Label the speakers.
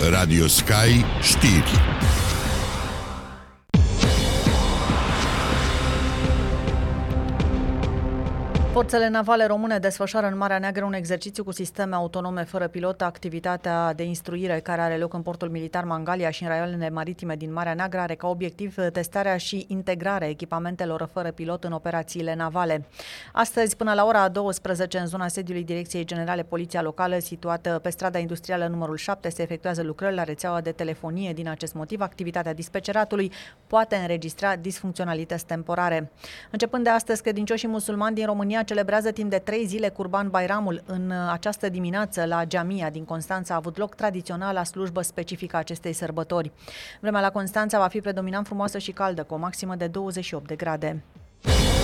Speaker 1: Radio Sky Știri.
Speaker 2: Forțele navale române desfășoară în Marea Neagră un exercițiu cu sisteme autonome fără pilot. Activitatea de instruire care are loc în portul militar Mangalia și în raioanele maritime din Marea Neagră are ca obiectiv testarea și integrarea echipamentelor fără pilot în operațiile navale. Astăzi, până la ora 12, în zona sediului Direcției Generale Poliția Locală, situată pe strada industrială numărul 7, se efectuează lucrări la rețeaua de telefonie. Din acest motiv, activitatea dispeceratului poate înregistra disfuncționalități temporare. Începând de astăzi, credincioșii musulmani din România celebrează timp de 3 zile Curban Bairamul. În această dimineață, la Jamia din Constanța, a avut loc tradiționala slujbă specifică acestei sărbători. Vremea la Constanța va fi predominant frumoasă și caldă, cu o maximă de 28 de grade.